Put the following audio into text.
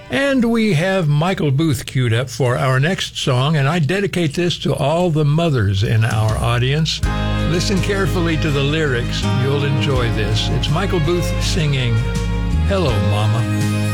And we have Michael Booth queued up for our next song, and I dedicate this to all the mothers in our audience. Listen carefully to the lyrics. You'll enjoy this. It's Michael Booth singing, "Hello, Mama."